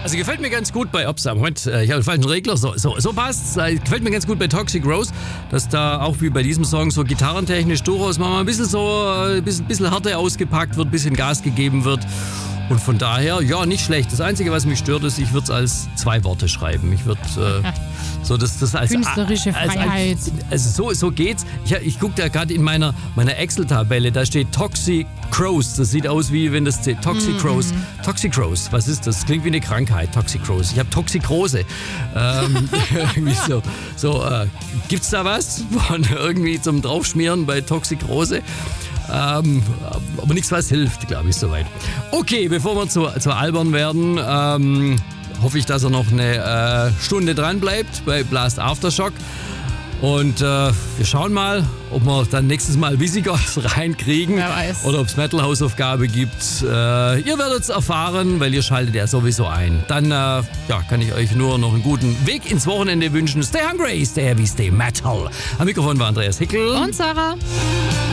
Also gefällt mir ganz gut bei Opsa. Moment, ich habe den falschen Regler. So passt's. Gefällt mir ganz gut bei Toxic Rose, dass da auch wie bei diesem Song so gitarrentechnisch durchaus mal ein bisschen so ein bisschen Härte ausgepackt wird, ein bisschen Gas gegeben wird. Und von daher, ja, nicht schlecht. Das Einzige, was mich stört, ist, ich würde es als 2 Worte schreiben. Ich würde so das als künstlerische Freiheit. Also so geht's. Ich gucke da gerade in meiner Excel-Tabelle, da steht Toxic Crows. Das sieht aus wie wenn das Toxic Crows. Toxic Crows, was ist das? Klingt wie eine Krankheit, Toxic Crows. Ich habe Toxikrose. Irgendwie so gibt's da was von irgendwie zum Draufschmieren bei Toxikrose? Aber nichts, was hilft, glaube ich, soweit. Okay, bevor wir zu albern werden, hoffe ich, dass er noch eine Stunde dran bleibt bei Blast Aftershock. Und wir schauen mal, ob wir dann nächstes Mal Visigoth reinkriegen. Wer weiß. Oder ob es Metal-Hausaufgabe gibt. Ihr werdet es erfahren, weil ihr schaltet ja sowieso ein. Dann kann ich euch nur noch einen guten Weg ins Wochenende wünschen. Stay hungry, stay heavy, stay metal. Am Mikrofon war Andreas Hickel. Und Sarah.